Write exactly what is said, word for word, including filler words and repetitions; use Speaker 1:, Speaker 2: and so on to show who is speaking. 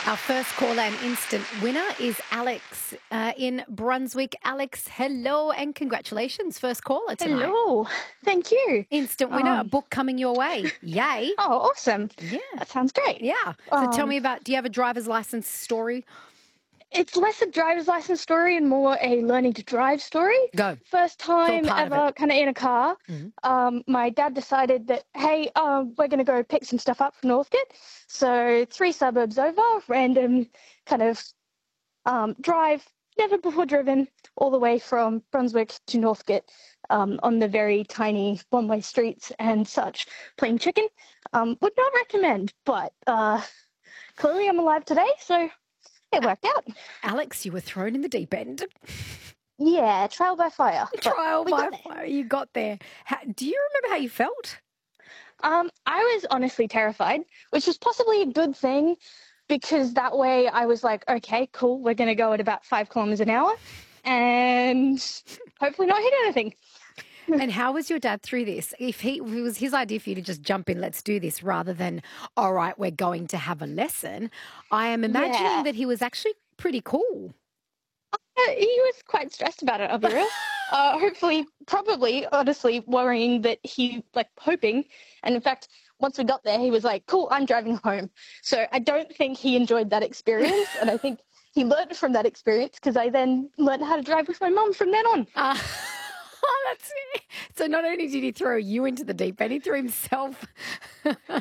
Speaker 1: Our first caller and instant winner is Alex uh, in Brunswick. Alex, hello and congratulations. First caller tonight.
Speaker 2: Hello. Thank you.
Speaker 1: Instant winner, a
Speaker 2: Um,
Speaker 1: book coming your way. Yay.
Speaker 2: oh, awesome.
Speaker 1: Yeah.
Speaker 2: That sounds great.
Speaker 1: Yeah. So tell
Speaker 2: Um,
Speaker 1: me about, do you have a driver's license story?
Speaker 2: it's less a driver's license story and more a learning to drive story.
Speaker 1: Go.
Speaker 2: First time
Speaker 1: part of
Speaker 2: ever kind of in a car.
Speaker 1: Mhm.
Speaker 2: Um, my dad decided that, hey, um, we're going to go pick some stuff up from Northcote. So three suburbs over, random kind of um, drive, never before driven, all the way from Brunswick to Northcote um, on the very tiny one-way streets and such. Plain chicken. Um, would not recommend, but uh, clearly I'm alive today, so it worked out.
Speaker 1: Alex, you were thrown in the deep end.
Speaker 2: Yeah, trial by fire. but
Speaker 1: Trial
Speaker 2: we
Speaker 1: by
Speaker 2: got there.
Speaker 1: fire. You got there. How, do you remember how you felt?
Speaker 2: Um, I was honestly terrified, which was possibly a good thing because that way I was like, okay, cool, we're going to go at about five kilometers an hour and hopefully not hit anything.
Speaker 1: And how was your dad through this? If he if it was his idea for you to just jump in, let's do this, rather than, all right, we're going to have a lesson, I am imagining
Speaker 2: Yeah.
Speaker 1: that he was actually pretty cool.
Speaker 2: Uh, he was quite stressed about it, I'll be real. Uh, hopefully, probably, honestly, worrying that he, like, hoping. And in fact, once we got there, he was like, cool, I'm driving home. So I don't think he enjoyed that experience. And I think he learned from that experience because I then learned how to drive with my mum from then on.
Speaker 1: Uh, oh, that's it. So not only did he throw you into the deep end, he threw himself.